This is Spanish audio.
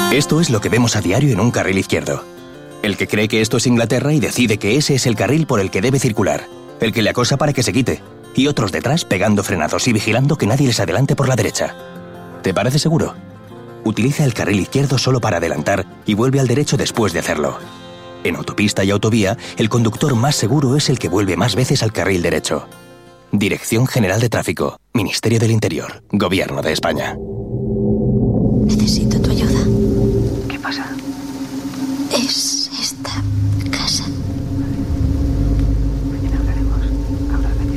Esto es lo que vemos a diario en un carril izquierdo. El que cree que esto es Inglaterra y decide que ese es el carril por el que debe circular. El que le acosa para que se quite. Y otros detrás pegando frenazos y vigilando que nadie les adelante por la derecha. ¿Te parece seguro? Utiliza el carril izquierdo solo para adelantar y vuelve al derecho después de hacerlo. En autopista y autovía, el conductor más seguro es el que vuelve más veces al carril derecho. Dirección General de Tráfico, Ministerio del Interior, Gobierno de España. Necesito tu ayuda. ¿Qué pasa?